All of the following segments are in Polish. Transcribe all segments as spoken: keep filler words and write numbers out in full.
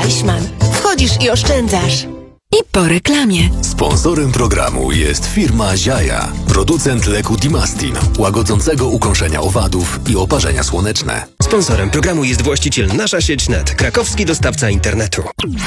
Deichmann. Wchodzisz i oszczędzasz. I po reklamie. Sponsorem programu jest firma Ziaja, producent leku Dimastin, łagodzącego ukąszenia owadów i oparzenia słoneczne. Sponsorem programu jest właściciel Nasza Sieć kropka net, krakowski dostawca internetu.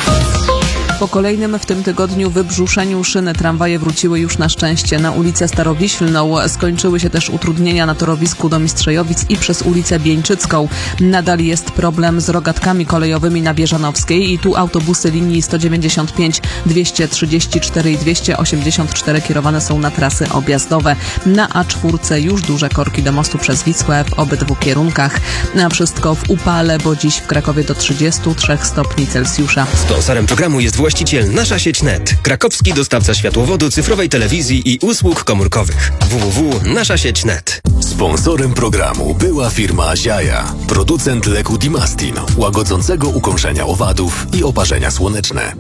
Po kolejnym w tym tygodniu wybrzuszeniu szyny tramwaje wróciły już na szczęście na ulicę Starowiślną. Skończyły się też utrudnienia na torowisku do Mistrzejowic i przez ulicę Bieńczycką. Nadal jest problem z rogatkami kolejowymi na Bieżanowskiej i tu autobusy linii sto dziewięćdziesiąt pięć, dwieście trzydzieści cztery i dwieście osiemdziesiąt cztery kierowane są na trasy objazdowe. Na A cztery już duże korki do mostu przez Wisłę w obydwu kierunkach. Na wszystko w upale, bo dziś w Krakowie do trzydziestu trzech stopni Celsjusza. Sponsorem programu jest właściciel Nasza Sieć kropka net, krakowski dostawca światłowodu, cyfrowej telewizji i usług komórkowych. w w w kropka nasza sieć kropka net. Sponsorem programu była firma Ziaja, producent leku Dimastin, łagodzącego ukąszenia owadów i oparzenia słoneczne.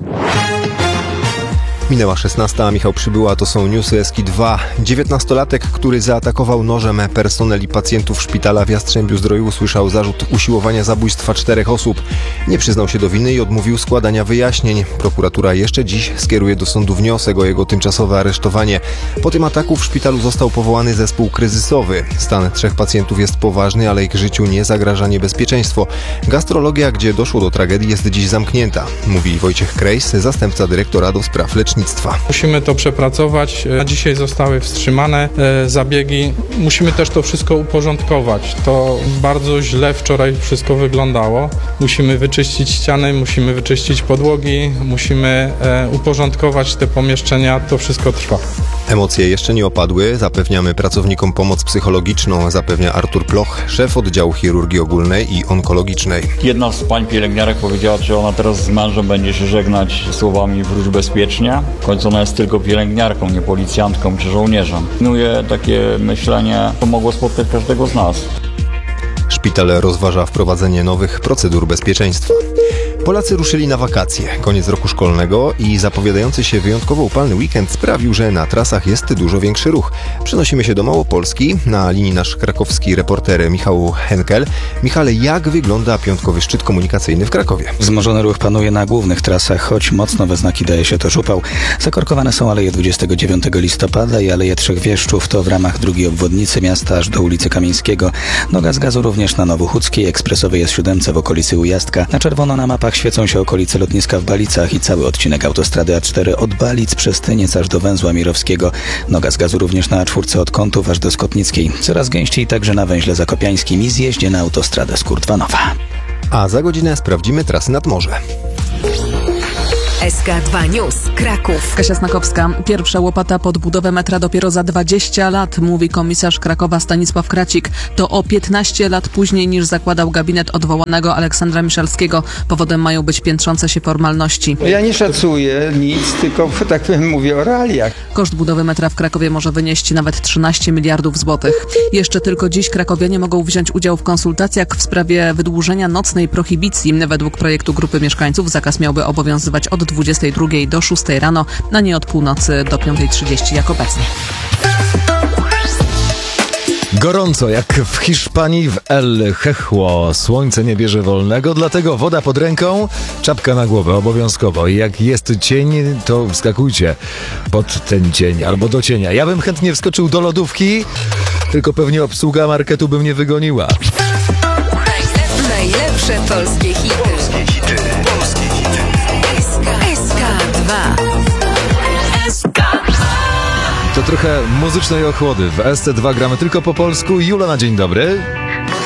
Minęła szesnasta, a Michał Przybyła, to są newsy S K I dwa. dziewiętnastolatek, który zaatakował nożem personel i pacjentów szpitala w Jastrzębiu-Zdroju, usłyszał zarzut usiłowania zabójstwa czterech osób. Nie przyznał się do winy i odmówił składania wyjaśnień. Prokuratura jeszcze dziś skieruje do sądu wniosek o jego tymczasowe aresztowanie. Po tym ataku w szpitalu został powołany zespół kryzysowy. Stan trzech pacjentów jest poważny, ale ich życiu nie zagraża niebezpieczeństwo. Gastrologia, gdzie doszło do tragedii, jest dziś zamknięta, mówi Wojciech Krejs, zastępca dyrektora do spraw lecznictwa. Musimy to przepracować. Dzisiaj zostały wstrzymane e, zabiegi. Musimy też to wszystko uporządkować. To bardzo źle wczoraj wszystko wyglądało. Musimy wyczyścić ściany, musimy wyczyścić podłogi, musimy e, uporządkować te pomieszczenia. To wszystko trwa. Emocje jeszcze nie opadły. Zapewniamy pracownikom pomoc psychologiczną, zapewnia Artur Ploch, szef oddziału chirurgii ogólnej i onkologicznej. Jedna z pań pielęgniarek powiedziała, że ona teraz z mężem będzie się żegnać słowami wróć bezpiecznie. W końcu ona jest tylko pielęgniarką, nie policjantką czy żołnierzem. Inuje takie myślenie, to mogło spotkać każdego z nas. Szpital rozważa wprowadzenie nowych procedur bezpieczeństwa. Polacy ruszyli na wakacje. Koniec roku szkolnego i zapowiadający się wyjątkowo upalny weekend sprawił, że na trasach jest dużo większy ruch. Przenosimy się do Małopolski. Na linii nasz krakowski reporter Michał Henkel. Michale, jak wygląda piątkowy szczyt komunikacyjny w Krakowie? Wzmożony ruch panuje na głównych trasach, choć mocno we znaki daje się też upał. Zakorkowane są aleje dwudziestego dziewiątego listopada i aleje Trzech Wieszczów. To w ramach drugiej obwodnicy miasta aż do ulicy Kamieńskiego. Noga z gazu również na Nowochódzkiej, ekspresowej S siedem w okolicy Ujazdka. Na czerwono na mapach świecą się okolice lotniska w Balicach i cały odcinek autostrady A cztery od Balic przez Tyniec aż do węzła Mirowskiego. Noga z gazu również na A cztery od Kątów aż do Skotnickiej. Coraz gęściej także na węźle zakopiańskim i zjeździe na autostradę Skurdwanowa. A za godzinę sprawdzimy trasy nad morze. S K dwa News, Kraków. Kasia Snakowska. Pierwsza łopata pod budowę metra dopiero za dwadzieścia lat, mówi komisarz Krakowa Stanisław Kracik. To o piętnaście lat później niż zakładał gabinet odwołanego Aleksandra Miszalskiego. Powodem mają być piętrzące się formalności. Ja nie szacuję nic, tylko tak powiem mówię o realiach. Koszt budowy metra w Krakowie może wynieść nawet trzynaście miliardów złotych. Jeszcze tylko dziś krakowianie mogą wziąć udział w konsultacjach w sprawie wydłużenia nocnej prohibicji. Według projektu grupy mieszkańców zakaz miałby obowiązywać od dwudziestej drugiej do szóstej rano, a nie od północy do piątej trzydzieści jak obecnie. Gorąco jak w Hiszpanii w El Hechło. Słońce nie bierze wolnego, dlatego woda pod ręką, czapka na głowę obowiązkowo. I jak jest cień, to wskakujcie pod ten cień albo do cienia. Ja bym chętnie wskoczył do lodówki, tylko pewnie obsługa marketu by mnie wygoniła. Najlepsze polskie hity. Polskie hity. Polskie hity. S K dwa. S K dwa. To trochę muzycznej ochłody. W S C dwa gramy tylko po polsku. Jula na dzień dobry.